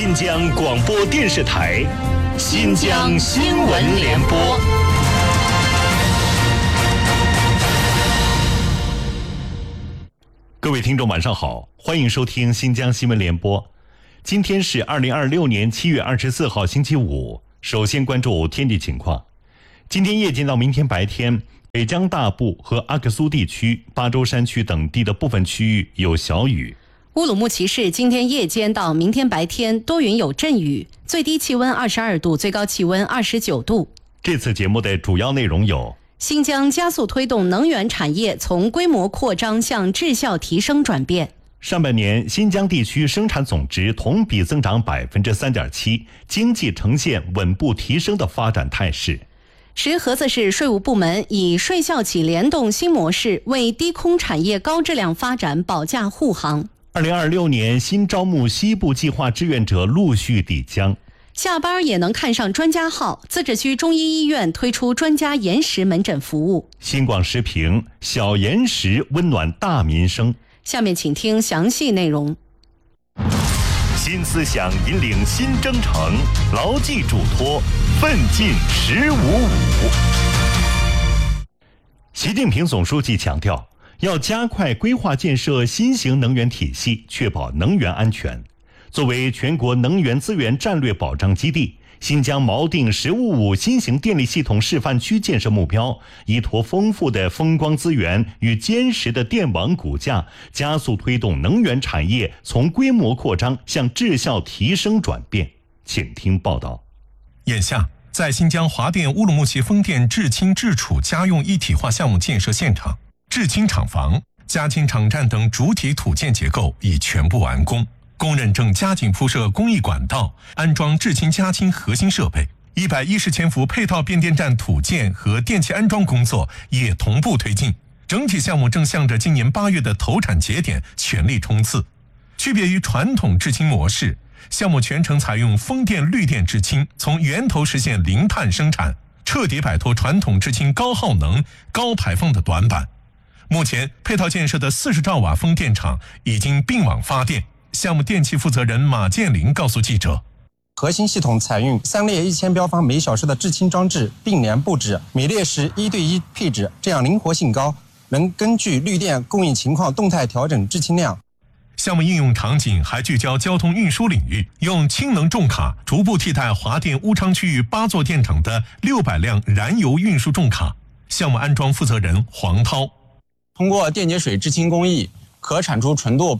新疆广播电视台新疆新闻联播。各位听众晚上好，欢迎收听新疆新闻联播。今天是2026年7月24号星期五。首先关注天气情况。今天夜间到明天白天，北疆大部和阿克苏地区、巴州山区等地的部分区域有小雨。 乌鲁木齐市今天夜间到明天白天多云有阵雨，最低气温22度，最高气温29度。 这次节目的主要内容有： 新疆加速推动能源产业从规模扩张向质效提升转变。 上半年新疆地区生产总值同比增长3.7%，经济呈现稳步提升的发展态势。 石河子市税务部门以税校企联动新模式，为低空产业高质量发展保驾护航。 2026年新招募西部计划志愿者陆续抵疆。 下班也能看上专家号，自治区中医医院推出专家延时门诊服务。 新广时评：小延时温暖大民生。 下面请听详细内容。 新思想引领新征程，牢记嘱托，奋进1055。习近平总书记强调，要加快规划建设新型能源体系，确保能源安全。作为全国能源资源战略保障基地，新疆锚定“1055”新型电力系统示范区建设目标，依托丰富的风光资源与坚实的电网骨架，加速推动能源产业从规模扩张向质效提升转变。请听报道。 眼下，在新疆华电乌鲁木齐风电制氢制储家用一体化项目建设现场，制氢厂房、加氢场站等主体土建结构已全部完工。工人正加紧铺设工艺管道，安装制氢加氢核心设备，110千伏配套变电站土建和电气安装工作也同步推进。整体项目正向着今年8月的投产节点全力冲刺。区别于传统制氢模式，项目全程采用风电绿电制氢，从源头实现零碳生产，彻底摆脱传统制氢高耗能、高排放的短板。目前配套建设的40兆瓦风电场已经并网发电。项目电气负责人马建林告诉记者， 核心系统采用3列1000标方每小时的制氢装置并联布置，每列是1对1配置，这样灵活性高，能根据绿电供应情况动态调整制氢量。 项目应用场景还聚焦交通运输领域，用氢能重卡逐步替代华电乌昌区域8座电厂的600辆燃油运输重卡。项目安装负责人黄涛， 通过电解水制氢工艺，可产出纯度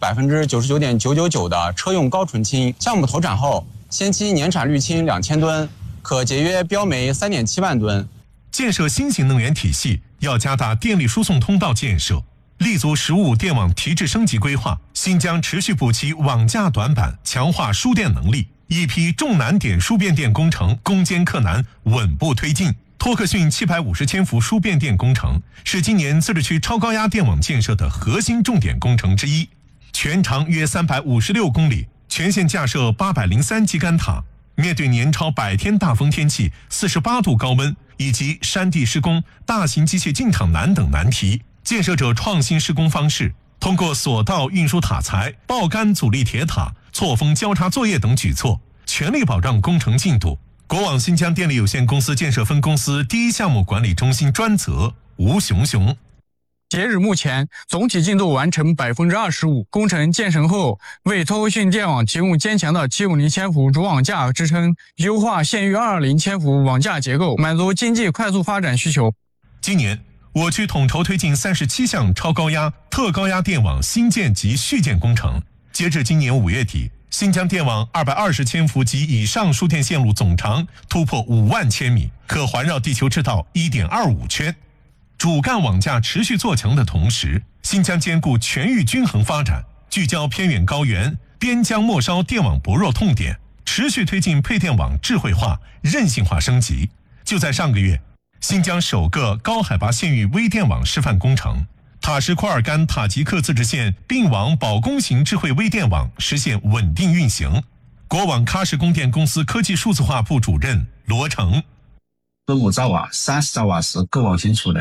99.999%的车用高纯氢。项目投产后，先期年产滤氢2000吨，可节约标煤3.7万吨。 建设新型能源体系，要加大电力输送通道建设，立足“15”电网提质升级规划。新疆持续补齐网架短板，强化输电能力，一批重难点输变电工程攻坚克难，稳步推进。托克逊750千伏输变电工程是今年自治区超高压电网建设的核心重点工程之一，全长约356公里，全线架设803基杆塔。面对年超100天大风天气、48度高温以及山地施工、大型机械进场难等难题，建设者创新施工方式，通过索道运输塔材、爆杆阻力铁塔、错峰交叉作业等举措，全力保障工程进度。国网新疆电力有限公司建设分公司第一项目管理中心专责吴雄雄， 截止目前，总体进度完成25%。工程建成后，为托克逊电网提供坚强的750千伏主网架支撑，优化现域220千伏网架结构，满足经济快速发展需求。 今年，我区统筹推进37项超高压、特高压电网新建及续建工程。截至今年5月底，新疆电网220千伏及以上输电线路总长突破5万千米，可环绕地球赤道1.25圈。主干网架持续做强的同时，新疆兼顾全域均衡发展，聚焦偏远高原、边疆末梢电网薄弱痛点，持续推进配电网智慧化、韧性化升级。就在上个月，新疆首个高海拔县域微电网示范工程塔什库尔干塔吉克自治县并网保供型智慧微电网实现稳定运行。国网喀什供电公司科技数字化部主任罗成 ，15兆瓦、30兆瓦时各网新储能，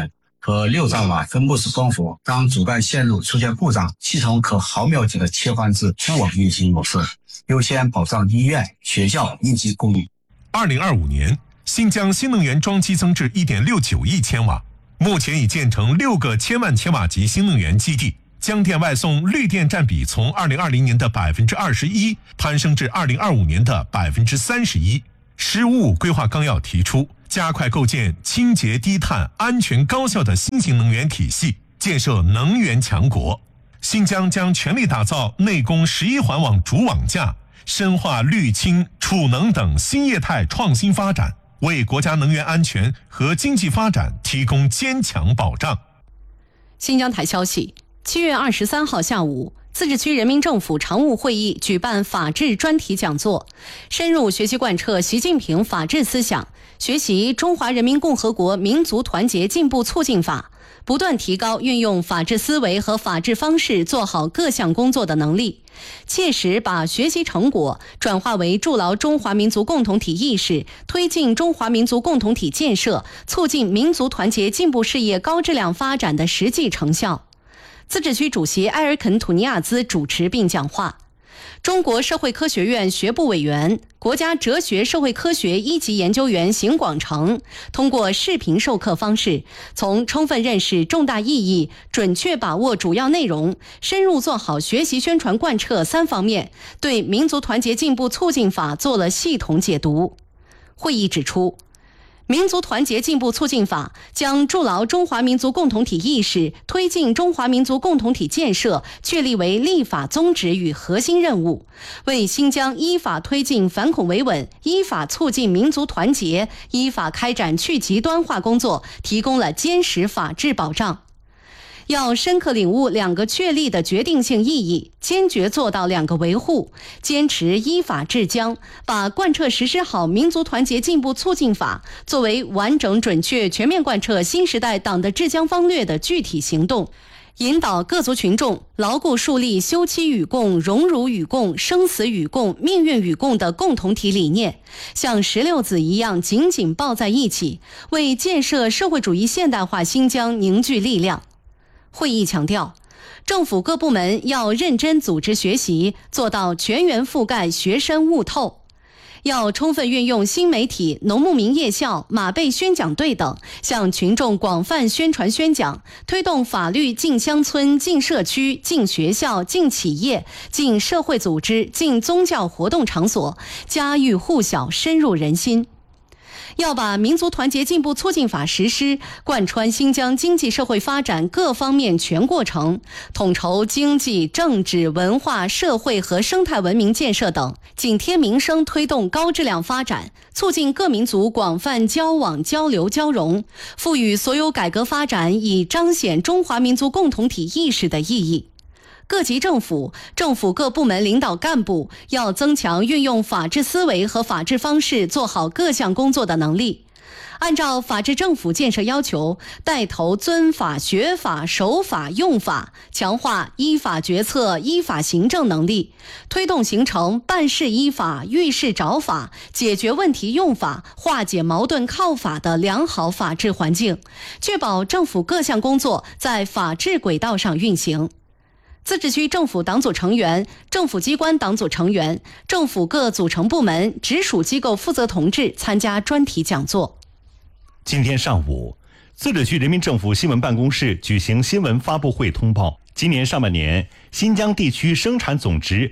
和6兆瓦分布式光伏。当主干线路出现故障，系统可毫秒级的切换至组网运行模式，优先保障医院、学校应急供应。 2025年，新疆新能源装机增至 1.69 亿千瓦，目前已建成6个千万千瓦级新能源基地，江电外送绿电占比从2020年的 21% 攀升至2025年的 31%。十5规划纲要提出，加快构建清洁低碳、安全高效的新型能源体系，建设能源强国。新疆将全力打造内供11环网主网架，深化绿氢、储能等新业态创新发展，为国家能源安全和经济发展提供坚强保障。 新疆台消息，7月23号下午，自治区人民政府常务会议举办法治专题讲座，深入学习贯彻习近平法治思想，学习《中华人民共和国民族团结进步促进法》，不断提高运用法治思维和法治方式做好各项工作的能力，切实把学习成果转化为筑牢中华民族共同体意识、推进中华民族共同体建设、促进民族团结进步事业高质量发展的实际成效。自治区主席埃尔肯·土尼亚兹主持并讲话。中国社会科学院学部委员、国家哲学社会科学1级研究员邢广成通过视频授课方式，从充分认识重大意义、准确把握主要内容、深入做好学习宣传贯彻3方面，对民族团结进步促进法做了系统解读。会议指出，民族团结进步促进法将筑牢中华民族共同体意识、推进中华民族共同体建设确立为立法宗旨与核心任务，为新疆依法推进反恐维稳、依法促进民族团结、依法开展去极端化工作提供了坚实法治保障。要深刻领悟2个确立的决定性意义，坚决做到2个维护，坚持依法治疆，把贯彻实施好民族团结进步促进法作为完整准确全面贯彻新时代党的治疆方略的具体行动，引导各族群众牢固树立休戚与共、荣辱与共、生死与共、命运与共的共同体理念，像石榴籽一样紧紧抱在一起，为建设社会主义现代化新疆凝聚力量。会议强调，政府各部门要认真组织学习，做到全员覆盖、学深悟透。要充分运用新媒体、农牧民夜校、马背宣讲队等，向群众广泛宣传宣讲，推动法律进乡村、进社区、进学校、进企业、进社会组织、进宗教活动场所，家喻户晓，深入人心。要把民族团结进步促进法实施贯穿新疆经济社会发展各方面全过程，统筹经济、政治、文化、社会和生态文明建设等，紧贴民生推动高质量发展，促进各民族广泛交往交流交融，赋予所有改革发展以彰显中华民族共同体意识的意义。各级政府各部门领导干部要增强运用法治思维和法治方式做好各项工作的能力，按照法治政府建设要求，带头遵法、学法、守法、用法，强化依法决策、依法行政能力，推动形成办事依法、遇事找法、解决问题用法、化解矛盾靠法的良好法治环境，确保政府各项工作在法治轨道上运行。自治区政府党组成员、政府机关党组成员、政府各组成部门、直属机构负责同志参加专题讲座。 今天上午，自治区人民政府新闻办公室举行新闻发布会通报，今年上半年新疆地区生产总值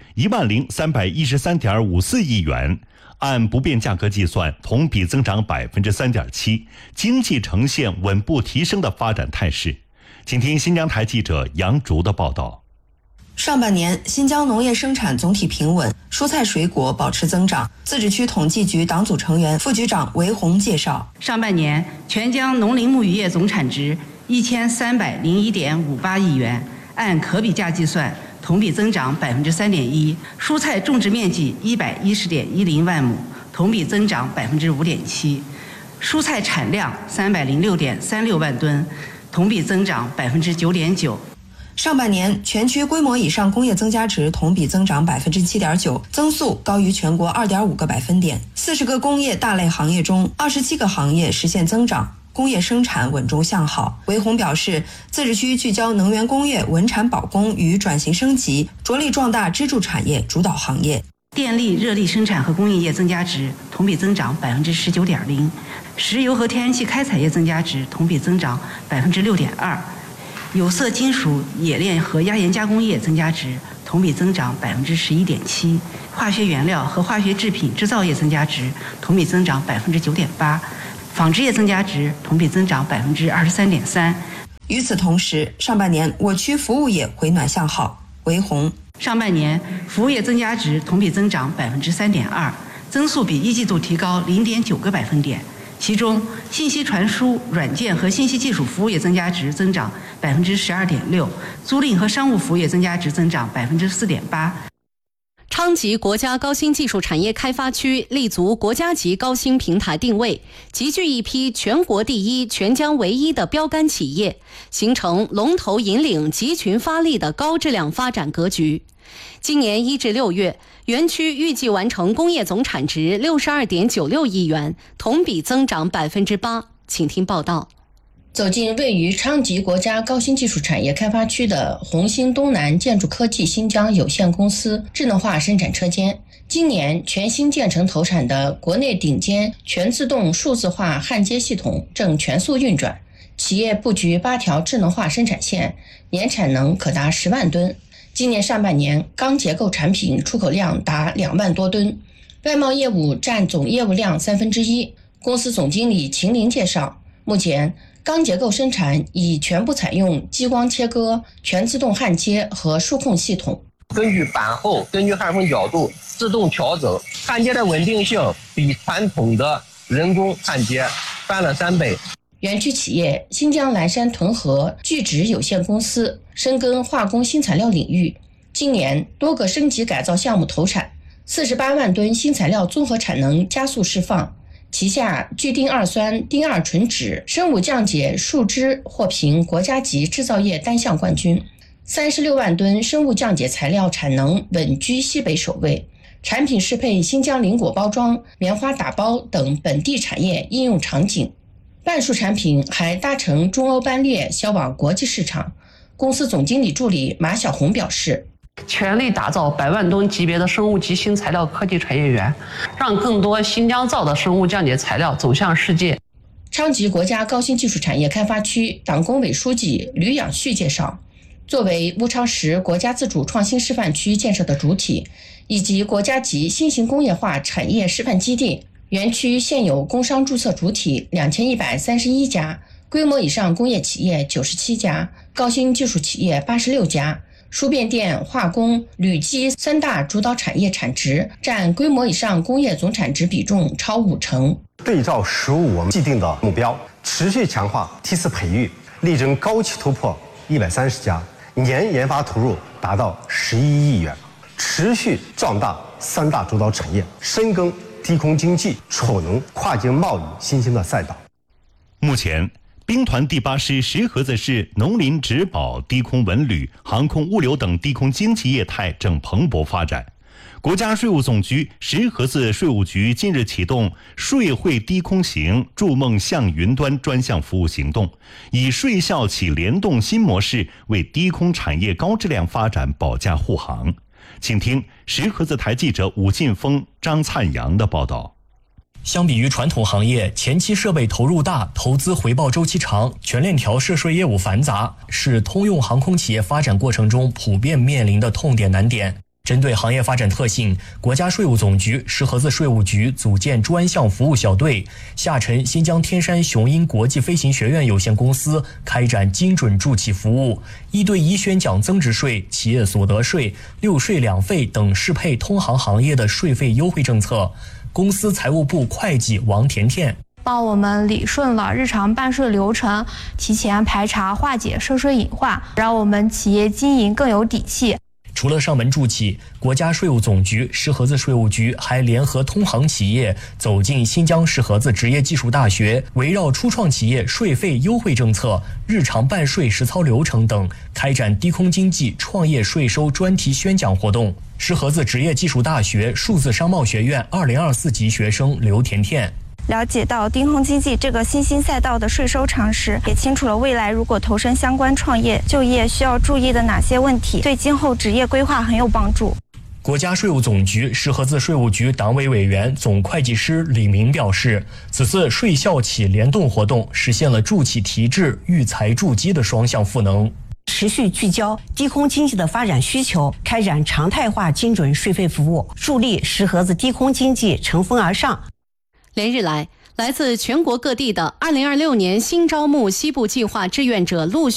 10313.54亿元，按不变价格计算，同比增长 3.7%， 经济呈现稳步提升的发展态势。请听新疆台记者杨竹的报道。 上半年，新疆农业生产总体平稳，蔬菜水果保持增长。自治区统计局党组成员、副局长韦红介绍， 上半年全疆农林牧渔业总产值1301.58亿元，按可比价计算，同比增长 3.1%。蔬菜种植面积110.10万亩，同比增长 5.7%。蔬菜产量306.36万吨，同比增长 9.9%。 上半年全区规模以上工业增加值同比增长 7.9%， 增速高于全国 2.5个百分点。40个工业大类行业中，27个行业实现增长。 工业生产稳中向好。韦宏表示，自治区聚焦能源工业、稳产保供与转型升级，着力壮大支柱产业主导行业。 电力、热力生产和工业业增加值同比增长19.0%，石油和天然气开采业增加值同比增长6.2%，有色金属冶炼和压延加工业增加值同比增长11.7%，化学原料和化学制品制造业增加值同比增长9.8%，纺织业增加值同比增长23.3%。 与此同时，上半年我区服务业回暖向好。韦宏， 上半年服务业增加值同比增长3.2%，增速比一季度提高0.9个百分点。其中，信息传输、软件和信息技术服务业增加值增长12.6%，租赁和商务服务业增加值增长4.8%。 昌吉国家高新技术产业开发区立足国家级高新平台定位，集聚一批全国第一、全疆唯一的标杆企业，形成龙头引领、集群发力的高质量发展格局。今年1至6月，园区预计完成工业总产值62.96亿元，同比增长8%。请听报道。 走进位于昌吉国家高新技术产业开发区的红星东南建筑科技新疆有限公司智能化生产车间，今年全新建成投产的国内顶尖全自动数字化焊接系统正全速运转，企业布局8条智能化生产线，年产能可达10万吨。今年上半年钢结构产品出口量达2万多吨，外贸业务占总业务量1/3。公司总经理秦林介绍，目前钢结构生产已全部采用激光切割、全自动焊接和数控系统， 根据板厚、根据焊缝角度自动调整，焊接的稳定性比传统的人工焊接翻了3倍。 园区企业新疆蓝山屯河聚酯有限公司深耕化工新材料领域，今年多个升级改造项目投产，48万吨新材料综合产能加速释放。旗下聚丁二酸、丁二醇酯、生物降解树脂获评国家级制造业单项冠军，36万吨生物降解材料产能稳居西北首位。产品适配新疆菱果包装、棉花打包等本地产业应用场景。半数产品还搭乘中欧班列销往国际市场。公司总经理助理马小红表示， 全力打造100万吨级别的生物级新材料科技产业园，让更多新疆造的生物降解材料走向世界。 昌吉国家高新技术产业开发区党工委书记吕养旭介绍，作为乌昌市国家自主创新示范区建设的主体，以及国家级新型工业化产业示范基地，园区现有工商注册主体2131家，规模以上工业企业97家，高新技术企业86家。输变电、化工、铝基3大主导产业产值占规模以上工业总产值比重超50%。 对照15我们既定的目标，持续强化梯次培育，力争高企突破130家，年研发投入达到11亿元，持续壮大3大主导产业，深耕低空经济、储能、跨境贸易新兴的赛道。 目前兵团第8师石河子市农林植保、低空文旅、航空物流等低空经济业态正蓬勃发展。国家税务总局石河子税务局近日启动税会低空行筑梦向云端专项服务行动，以税校企联动新模式为低空产业高质量发展保驾护航。请听石河子台记者武进峰、张灿阳的报道。 相比于传统行业，前期设备投入大、投资回报周期长、全链条涉税业务繁杂，是通用航空企业发展过程中普遍面临的痛点难点。针对行业发展特性，国家税务总局石河子税务局组建专项服务小队，下沉新疆天山雄鹰国际飞行学院有限公司开展精准助企服务，1对1宣讲增值税、企业所得税、6税2费等适配通航行业的税费优惠政策。公司财务部会计王甜甜帮我们理顺了日常办税流程，提前排查化解涉税隐患，让我们企业经营更有底气。 除了上门助企，国家税务总局石河子税务局还联合通航企业走进新疆石河子职业技术大学，围绕初创企业税费优惠政策、日常办税实操流程等，开展低空经济创业税收专题宣讲活动。石河子职业技术大学数字商贸学院2024级学生刘甜甜， 了解到低空经济这个新兴赛道的税收常识，也清楚了未来如果投身相关创业就业需要注意的哪些问题，对今后职业规划很有帮助。 国家税务总局石河子税务局党委委员、总会计师李明表示，此次税校企联动活动实现了助企提质、育才助机的双向赋能。 持续聚焦低空经济的发展需求，开展常态化精准税费服务，助力石河子低空经济乘风而上。 连日来，来自全国各地的2026年新招募西部计划志愿者陆续